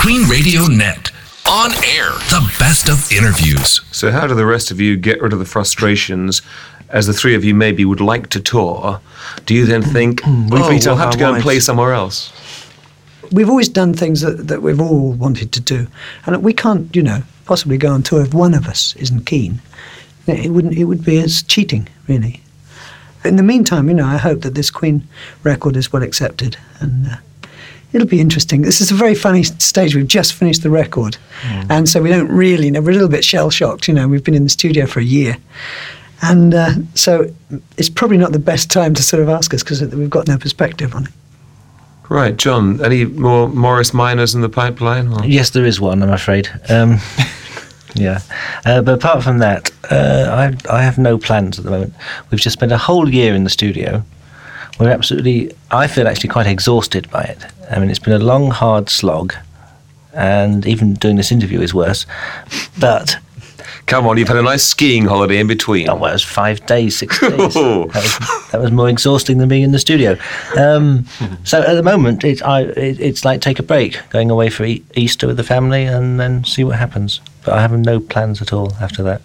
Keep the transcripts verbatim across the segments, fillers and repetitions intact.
Queen Radio Net. On air, the best of interviews. So how do the rest of you get rid of the frustrations as the three of you maybe would like to tour? Do you then think, oh, we'll have to go and play somewhere else? We've always done things that, that we've all wanted to do. And we can't, you know, possibly go on tour if one of us isn't keen. It wouldn't. It would be as cheating, really. In the meantime, you know, I hope that this Queen record is well accepted, and uh, it'll be interesting. This is a very funny stage. We've just finished the record, mm. and so we don't really know. We're a little bit shell-shocked, you know. We've been in the studio for a year, and uh, so it's probably not the best time to sort of ask us because we've got no perspective on it. Right, John. Any more Morris Minors in the pipeline? Or? Yes, there is one, I'm afraid. Um, yeah, uh, but apart from that, uh, I, I have no plans at the moment. We've just spent a whole year in the studio. We're absolutely, I feel actually quite exhausted by it. I mean, it's been a long, hard slog, and even doing this interview is worse. But come on, you've had a nice skiing holiday in between. Oh, well, it was five days, six days. that, was, that was more exhausting than being in the studio. Um, so at the moment, it, I, it, it's like take a break, going away for e- Easter with the family, and then see what happens. But I have no plans at all after that.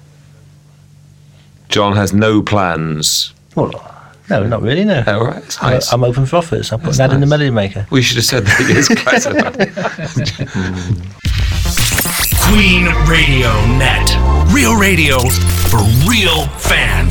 John has no plans. Well, no, not really, no. Oh, right. That's nice. I, I'm open for offers. I'll put That's that nice. in the Melody Maker. We should have said that. Yes, quite Queen Radio Net. Real radio for real fans.